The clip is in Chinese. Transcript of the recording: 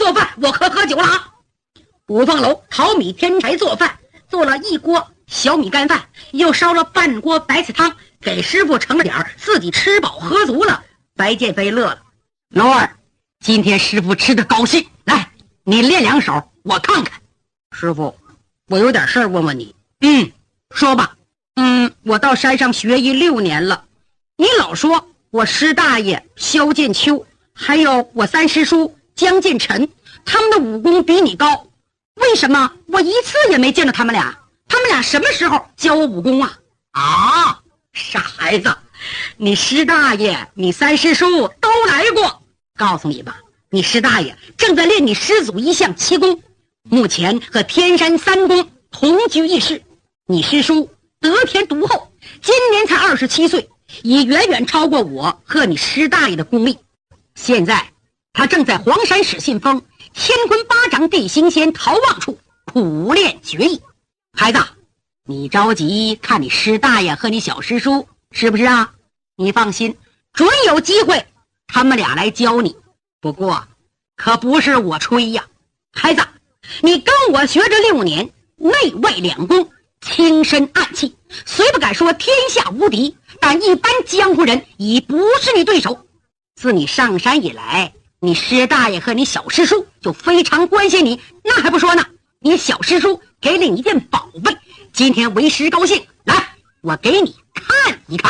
做饭，我喝酒了啊！五凤楼淘米添柴做饭，做了一锅小米干饭，又烧了半锅白菜汤，给师傅盛了点儿，自己吃饱喝足了。白剑飞乐了，老二，今天师傅吃的高兴，来，你练两手，我看看。师傅，我有点事儿问问你。说吧。我到山上学艺6年了，你老说我师大爷萧剑秋，还有我三师叔江剑臣，他们的武功比你高，为什么我一次也没见到他们俩？他们俩什么时候教我武功啊？啊，傻孩子，你师大爷你三师叔都来过。告诉你吧，你师大爷正在练你师祖一项奇功，目前和天山三公同居一室。你师叔得天独厚，今年才27岁，已远远超过我和你师大爷的功力。现在他正在黄山使信封乾坤八掌地心仙逃忘处苦练绝艺。孩子，你着急看你师大爷和你小师叔是不是啊？你放心，准有机会他们俩来教你。不过可不是我吹呀，孩子，你跟我学这6年，内外两功，轻身暗器，虽不敢说天下无敌，但一般江湖人已不是你对手。自你上山以来，你师大爷和你小师叔就非常关心你，那还不说呢，你小师叔给了你一件宝贝，今天为师高兴，来，我给你看一看。